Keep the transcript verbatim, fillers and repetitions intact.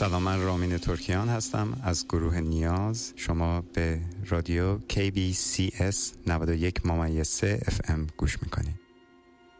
سلام، من رامین ترکیان هستم از گروه نیاز. شما به رادیو کی بی سی اس نود و یک ممیز سه اف ام گوش میکنید.